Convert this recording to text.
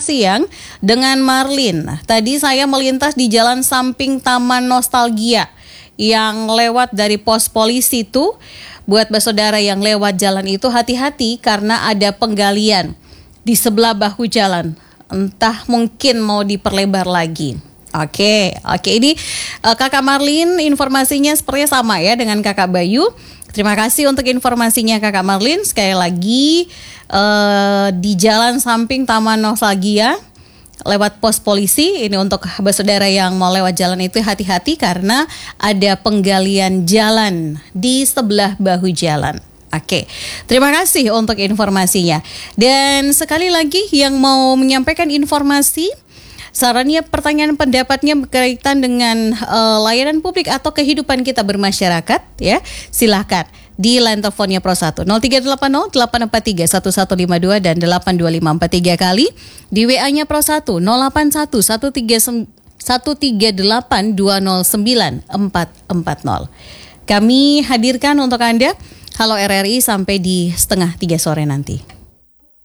selamat siang dengan Marlin. Tadi saya melintas di jalan samping Taman Nostalgia yang lewat dari pos polisi itu. Buat saudara yang lewat jalan itu hati-hati karena ada penggalian di sebelah bahu jalan. Entah mungkin mau diperlebar lagi. Oke, ini Kakak Marlin informasinya sepertinya sama ya dengan Kakak Bayu. Terima kasih untuk informasinya Kakak Marlin. Sekali lagi di jalan samping Taman Nostalgia lewat pos polisi. Ini untuk saudara yang mau lewat jalan itu hati-hati karena ada penggalian jalan di sebelah bahu jalan. Oke, terima kasih untuk informasinya. Dan sekali lagi yang mau menyampaikan informasi, sarannya, pertanyaan, pendapatnya berkaitan dengan layanan publik atau kehidupan kita bermasyarakat, ya, silahkan di line teleponnya Pro 1 0380 843 1152 dan 82543 kali, di WA-nya Pro 1 081 138 209 440. Kami hadirkan untuk Anda Halo RRI sampai di 2:30 sore nanti.